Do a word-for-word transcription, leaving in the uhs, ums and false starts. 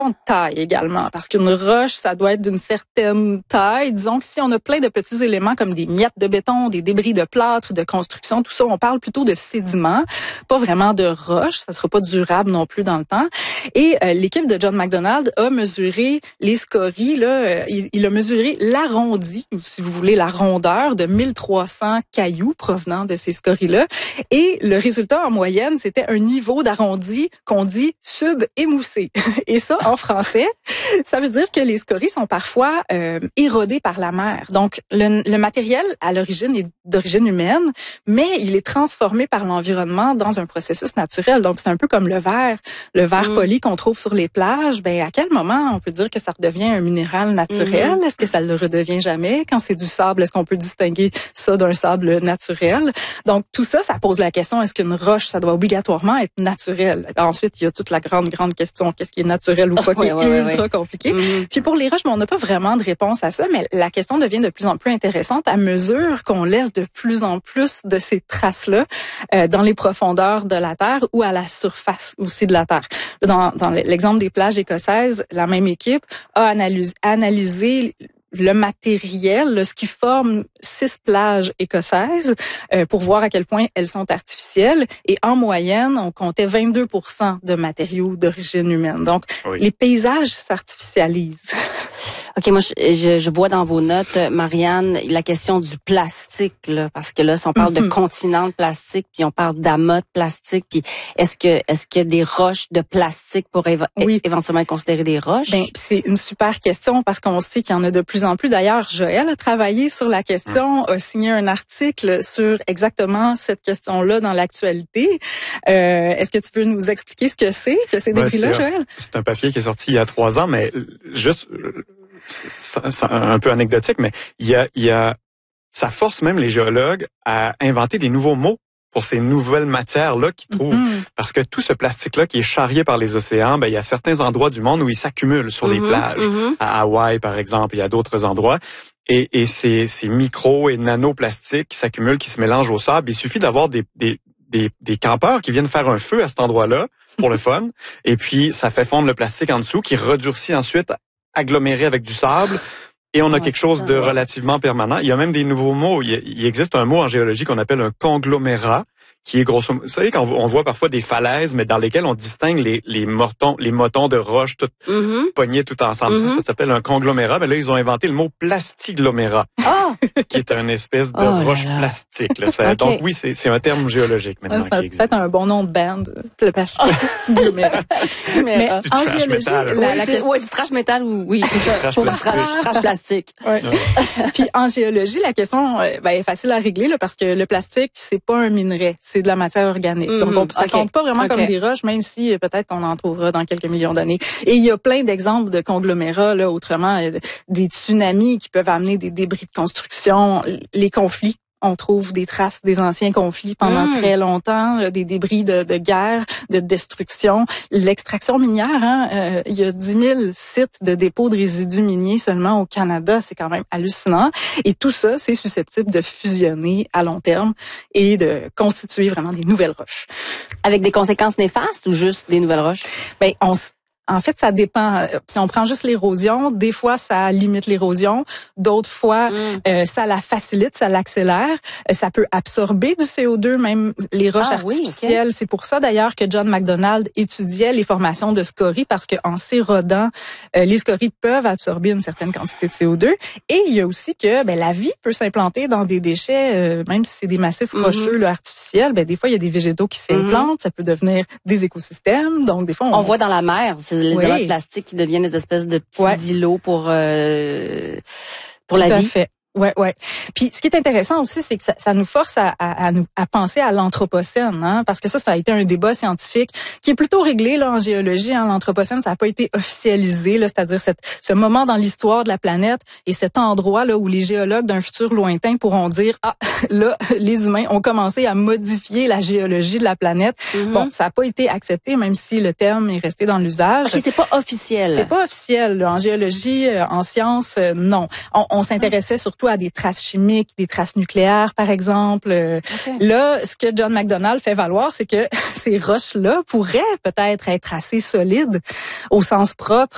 de taille également, parce qu'une roche, ça doit être d'une certaine taille. Disons que si on a plein de petits éléments comme des miettes de béton, des débris de plâtre, de construction, tout ça, on parle plutôt de sédiments, pas vraiment de roches. Ça sera pas durable non plus dans le temps. Et euh, l'équipe de John McDonald a mesuré les scories. Là, euh, il, il a mesuré l'arrondi, ou si vous voulez la rondeur de mille trois cents cailloux provenant de ces scories-là. Et le résultat en moyenne, c'était un niveau d'arrondi qu'on dit sub-émoussé. Et ça, en français, ça veut dire que les scories sont parfois euh, érodées par la mer. Donc, le, le matériel, à l'origine, est d'origine humaine, mais il est transformé par l'environnement dans un processus naturel. Donc, c'est un peu comme le verre, le verre mmh. poli qu'on trouve sur les plages. Ben, à quel moment on peut dire que ça redevient un minéral naturel? Mmh. Est-ce que ça ne le redevient jamais? Quand c'est du sable, est-ce qu'on peut distinguer ça d'un sable naturel? Donc, tout ça, ça pose la question, est-ce qu'une roche, ça doit obligatoirement être naturel? Et ensuite, il y a toute la grande, grande question, qu'est-ce qui est naturel ou pas, qui ouais, est ouais, ultra ouais. compliqué. Mm-hmm. Puis pour les roches, ben, on n'a pas vraiment de réponse à ça, mais la question devient de plus en plus intéressante à mesure qu'on laisse de plus en plus de ces traces-là euh, dans les profondeurs de la Terre ou à la surface aussi de la Terre. Dans, dans l'exemple des plages écossaises, la même équipe a analysé, analysé le matériel, là, ce qui forme six plages écossaises, euh, pour voir à quel point elles sont artificielles. Et en moyenne, on comptait vingt-deux pour cent de matériaux d'origine humaine. Donc, oui. les paysages s'artificialisent. OK, moi, je, je vois dans vos notes, Marianne, la question du plastique, là, parce que là, si on parle mm-hmm. de continent de plastique, puis on parle d'amas de plastique, puis est-ce que est-ce qu'il y a des roches de plastique pour évo- oui. éventuellement être considérées des roches? Ben, c'est une super question parce qu'on sait qu'il y en a de plus en plus. D'ailleurs, Joël a travaillé sur la question, a signé un article sur exactement cette question-là dans l'actualité. Euh, est-ce que tu peux nous expliquer ce que c'est, que ces débris-là, ben, Joël? C'est un papier qui est sorti il y a trois ans, mais juste... C'est un peu anecdotique, mais il y a, il y a, ça force même les géologues à inventer des nouveaux mots pour ces nouvelles matières-là qu'ils trouvent. Mm-hmm. Parce que tout ce plastique-là qui est charrié par les océans, ben, il y a certains endroits du monde où il s'accumule sur mm-hmm. les plages. Mm-hmm. À Hawaï, par exemple, il y a d'autres endroits. Et, et ces, ces micro et nanoplastiques qui s'accumulent, qui se mélangent au sable, il suffit d'avoir des, des, des, des campeurs qui viennent faire un feu à cet endroit-là pour le fun. Et puis, ça fait fondre le plastique en dessous qui redurcit ensuite aggloméré avec du sable, et on a ouais, quelque chose ça, de ouais. relativement permanent. Il y a même des nouveaux mots. Il, il existe un mot en géologie qu'on appelle un conglomérat, qui est grosso modo... Vous savez, quand on voit parfois des falaises, mais dans lesquelles on distingue les, les motons, les motons de roches toutes mm-hmm. pognés tout ensemble. Mm-hmm. Ça, ça s'appelle un conglomérat. Mais là, ils ont inventé le mot plastiglomérat, oh! qui est une espèce de oh roche là là. plastique. Là. Ça, okay. Donc oui, c'est, c'est un terme géologique maintenant ouais, qui existe. C'est peut-être un bon nom de band, le plastiglomérat. Mais du en géologie, métal, la, la question... ouais, du trash métal ou oui, c'est ça. Trash Pour du trash, trash plastique. Ouais. Ouais. Puis en géologie, la question ben, est facile à régler là, parce que le plastique, c'est pas un minerai. C'est de la matière organique. Mm-hmm. Donc, on, ça okay. compte pas vraiment okay. comme des roches, même si peut-être qu'on en trouvera dans quelques millions d'années. Et il y a plein d'exemples de conglomérats, là, autrement, euh, des tsunamis qui peuvent amener des débris de construction, les conflits. On trouve des traces des anciens conflits pendant mmh. très longtemps, des débris de, de guerre, de destruction. L'extraction minière, hein, euh, il y a dix mille sites de dépôts de résidus miniers seulement au Canada. C'est quand même hallucinant. Et tout ça, c'est susceptible de fusionner à long terme et de constituer vraiment des nouvelles roches. Avec des conséquences néfastes ou juste des nouvelles roches? Ben, on En fait, ça dépend. Si on prend juste l'érosion, des fois, ça limite l'érosion. D'autres fois, mm. euh, ça la facilite, ça l'accélère. Ça peut absorber du C O deux, même les roches ah, artificielles. Oui, okay. C'est pour ça, d'ailleurs, que John McDonald étudiait les formations de scories, parce qu'en s'érodant, euh, les scories peuvent absorber une certaine quantité de C O deux. Et il y a aussi que ben, la vie peut s'implanter dans des déchets, euh, même si c'est des massifs mm-hmm. rocheux là, artificiels. Ben, des fois, il y a des végétaux qui s'implantent. Mm-hmm. Ça peut devenir des écosystèmes. Donc, des fois, on, on voit dans la mer, c'est les oui. amas de plastique qui deviennent des espèces de petits ouais. îlots pour euh, pour Tout la à vie. Fait. Ouais, ouais. Puis ce qui est intéressant aussi, c'est que ça, ça nous force à, à, à nous à penser à l'anthropocène, hein, parce que ça, ça a été un débat scientifique qui est plutôt réglé là en géologie. Hein, l'anthropocène, ça n'a pas été officialisé, là, c'est-à-dire cette, ce moment dans l'histoire de la planète et cet endroit là où les géologues d'un futur lointain pourront dire ah là les humains ont commencé à modifier la géologie de la planète. Mm-hmm. Bon, ça n'a pas été accepté, même si le terme est resté dans l'usage. Ok, c'est pas officiel. C'est pas officiel là. En géologie, en sciences, non. On, on s'intéressait surtout à des traces chimiques, des traces nucléaires, par exemple. Okay. Là, ce que John McDonald fait valoir, c'est que ces roches-là pourraient peut-être être assez solides au sens propre